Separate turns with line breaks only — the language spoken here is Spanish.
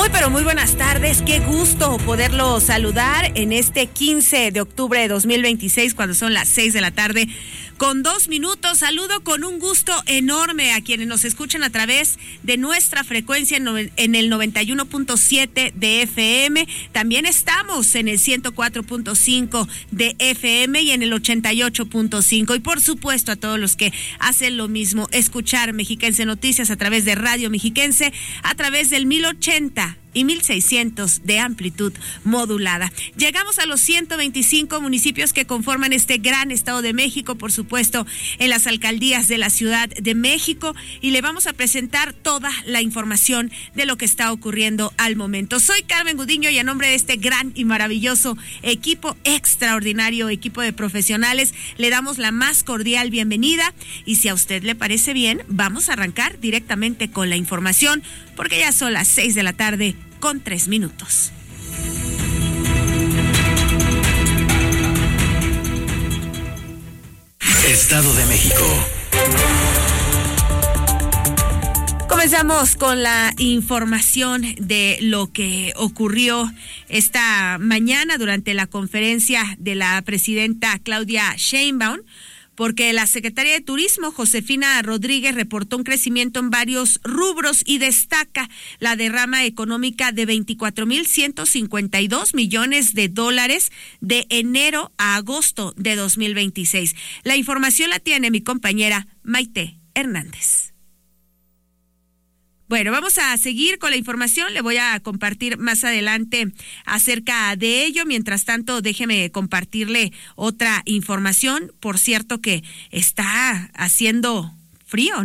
Pero muy buenas tardes, qué gusto poderlo saludar en este 15 de octubre de 2026, cuando son las 6 de la tarde con 2 minutos. Saludo con un gusto enorme a quienes nos escuchan a través de nuestra frecuencia en el 91.7 de FM. También estamos en el 104.5 de FM y en el 88.5. Y por supuesto a todos los que hacen lo mismo, escuchar Mexiquense Noticias a través de Radio Mexiquense, a través del 1080 y 1600 de amplitud modulada. Llegamos a los 125 municipios que conforman este gran estado de México, por supuesto, en las alcaldías de la Ciudad de México, y le vamos a presentar toda la información de lo que está ocurriendo al momento. Soy Carmen Gudiño y a nombre de este gran y maravilloso equipo, extraordinario equipo de profesionales, le damos la más cordial bienvenida, y si a usted le parece bien, vamos a arrancar directamente con la información, porque ya son las 6 de la tarde con 3 minutos.
Estado de México.
Comenzamos con la información de lo que ocurrió esta mañana durante la conferencia de la presidenta Claudia Sheinbaum, porque la secretaria de Turismo, Josefina Rodríguez, reportó un crecimiento en varios rubros y destaca la derrama económica de 24,152 millones de dólares de enero a agosto de 2026. La información la tiene mi compañera Maite Hernández. Bueno, vamos a seguir con la información. Le voy a compartir más adelante acerca de ello. Mientras tanto, déjeme compartirle otra información. Por cierto, que está haciendo frío, ¿no?